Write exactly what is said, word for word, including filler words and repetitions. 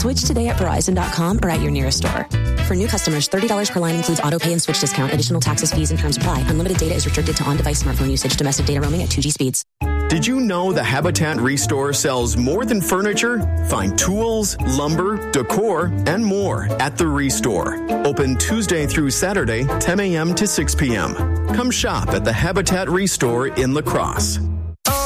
Switch today at Verizon dot com or at your nearest store. For new customers, thirty dollars per line includes auto pay and switch discount. Additional taxes, fees, and terms apply. Unlimited data is restricted to on-device smartphone usage. Domestic data roaming at two G speeds. Did you know the Habitat Restore sells more than furniture? Find tools, lumber, decor, and more at the Restore. Open Tuesday through Saturday, ten a.m. to six p.m. Come shop at the Habitat Restore in La Crosse.